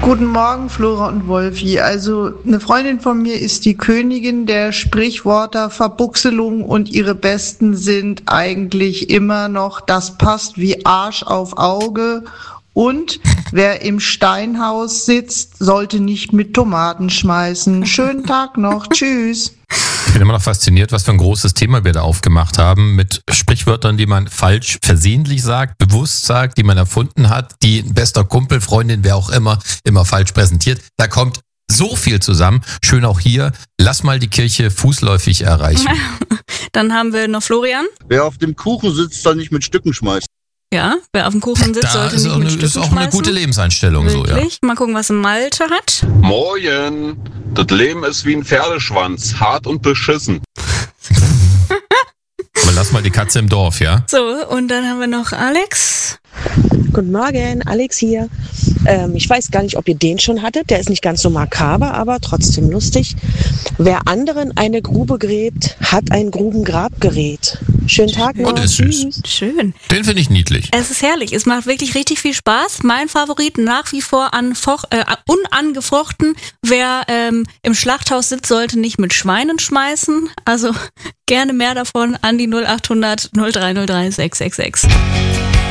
Guten Morgen, Flora und Wolfi. Also eine Freundin von mir ist die Königin der Sprichwörter Verbuchselung und ihre besten sind eigentlich immer noch, das passt wie Arsch auf Auge und wer im Steinhaus sitzt, sollte nicht mit Tomaten schmeißen. Schönen Tag noch. Tschüss. Ich bin immer noch fasziniert, was für ein großes Thema wir da aufgemacht haben mit Sprichwörtern, die man falsch versehentlich sagt, bewusst sagt, die man erfunden hat, die ein bester Kumpel, Freundin, wer auch immer falsch präsentiert. Da kommt so viel zusammen. Schön auch hier. Lass mal die Kirche fußläufig erreichen. Dann haben wir noch Florian. Wer auf dem Kuchen sitzt, soll nicht mit Stücken schmeißen. Ja, wer auf dem Kuchen sitzt, sollte nicht mit Stücken schmeißen. Das ist auch eine gute Lebenseinstellung. Wirklich? So, ja. Mal gucken, was Malte hat. Moin, das Leben ist wie ein Pferdeschwanz, hart und beschissen. Aber lass mal die Katze im Dorf, ja? So, und dann haben wir noch Alex. Guten Morgen, Alex hier. Ich weiß gar nicht, ob ihr den schon hattet. Der ist nicht ganz so makaber, aber trotzdem lustig. Wer anderen eine Grube gräbt, hat ein Grubengrabgerät. Schönen Tag noch. Oh, der ist süß. Schön. Den finde ich niedlich. Es ist herrlich. Es macht wirklich richtig viel Spaß. Mein Favorit nach wie vor unangefochten. Wer im Schlachthaus sitzt, sollte nicht mit Schweinen schmeißen. Also gerne mehr davon an die 0800 0303 666.